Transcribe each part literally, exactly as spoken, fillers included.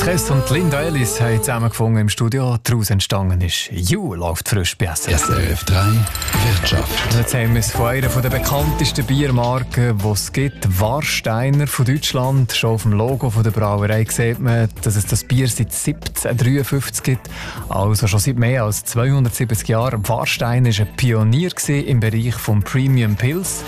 Kress und Linda Ellis haben zusammengefunden im Studio. Daraus entstanden ist «You» läuft frisch bei S R F. S R F drei Wirtschaft. Jetzt haben wir es von einer der bekanntesten Biermarken, die es gibt. Warsteiner von Deutschland. Schon auf dem Logo von der Brauerei sieht man, dass es das Bier seit siebzehnhundertdreiundfünfzig gibt. Also schon seit mehr als zweihundertsiebzig Jahren. Warsteiner war ein Pionier im Bereich des Premium Pils.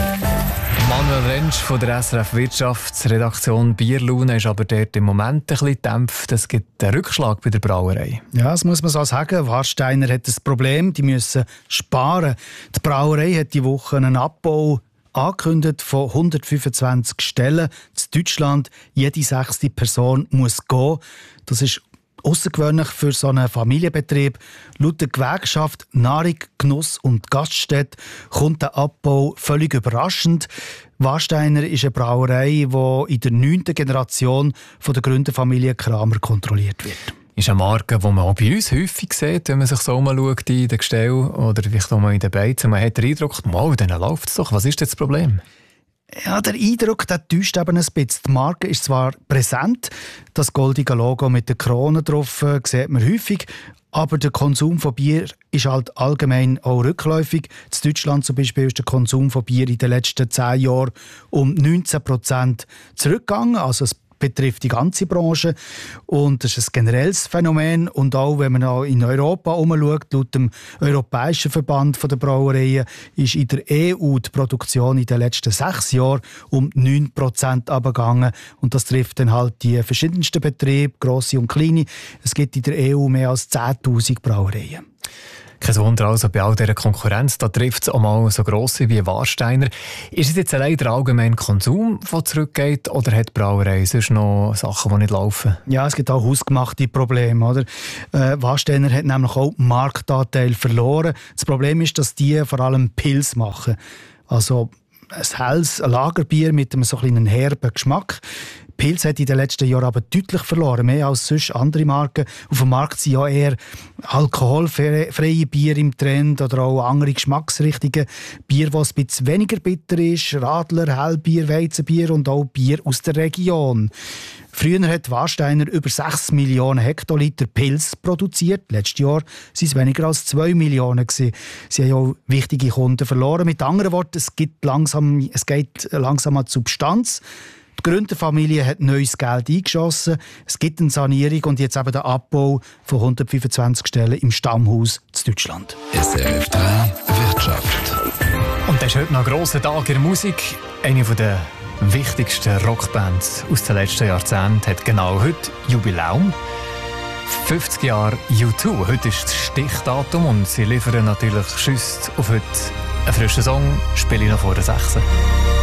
Manuel Rentsch von der S R F Wirtschaftsredaktion Bierlaune ist aber dort im Moment ein bisschen gedämpft. Es gibt einen Rückschlag bei der Brauerei. Ja, das muss man so sagen. Warsteiner hat das Problem, die müssen sparen. Die Brauerei hat die Woche einen Abbau angekündigt von hundertfünfundzwanzig Stellen in Deutschland. Jede sechste Person muss gehen. Das ist außergewöhnlich für so einen Familienbetrieb. Laut der Gewerkschaft Nahrung, Genuss und Gaststätte kommt der Abbau völlig überraschend. Warsteiner ist eine Brauerei, die in der neunten Generation von der Gründerfamilie Kramer kontrolliert wird. Ist eine Marke, die man auch bei uns häufig sieht, wenn man sich so umschaut in den Gestellen oder vielleicht auch mal in den Beizen. Man hat den Eindruck, mal, dann läuft es doch. Was ist das Problem? Ja, der Eindruck der täuscht eben ein bisschen. Die Marke ist zwar präsent, das goldige Logo mit der Krone drauf äh, sieht man häufig, aber der Konsum von Bier ist halt allgemein auch rückläufig. In Deutschland zum Beispiel ist der Konsum von Bier in den letzten zehn Jahren um neunzehn Prozent zurückgegangen. Also es betrifft die ganze Branche und das ist ein generelles Phänomen. Und auch wenn man auch in Europa umschaut, laut dem Europäischen Verband der Brauereien ist in der E U die Produktion in den letzten sechs Jahren um neun Prozent abgegangen. Und das trifft dann halt die verschiedensten Betriebe, grosse und kleine. Es gibt in der E U mehr als zehntausend Brauereien. Kein Wunder, also bei all dieser Konkurrenz, da trifft es auch mal so grosse wie Warsteiner. Ist es jetzt allein der allgemeine Konsum, der zurückgeht, oder hat die Brauerei sonst noch Sachen, die nicht laufen? Ja, es gibt auch hausgemachte Probleme. Oder? Äh, Warsteiner hat nämlich auch Marktanteil verloren. Das Problem ist, dass die vor allem Pils machen. Also ein helles Lagerbier mit einem so kleinen herben Geschmack. Pils hat in den letzten Jahren aber deutlich verloren, mehr als sonst andere Marken. Auf dem Markt sind ja eher alkoholfreie Bier im Trend oder auch andere Geschmacksrichtungen. Bier, das ein bisschen weniger bitter ist, Radler, Hellbier, Weizenbier und auch Bier aus der Region. Früher hat Warsteiner über sechs Millionen Hektoliter Pils produziert. Letztes Jahr waren es weniger als zwei Millionen. Sie haben auch wichtige Kunden verloren. Mit anderen Worten, es, gibt langsam, es geht langsam an die Substanz. Die Gründerfamilie hat neues Geld eingeschossen. Es gibt eine Sanierung und jetzt eben den Abbau von hundertfünfundzwanzig Stellen im Stammhaus in Deutschland. S R F drei Wirtschaft. Und das ist heute noch ein grosser Tag in der Musik. Eine der wichtigsten Rockbands aus den letzten Jahrzehnten hat genau heute Jubiläum. fünfzig Jahre U zwei. Heute ist das Stichdatum und sie liefern natürlich Schüsse auf heute. Einen frischen Song spiele ich noch vor der sechs.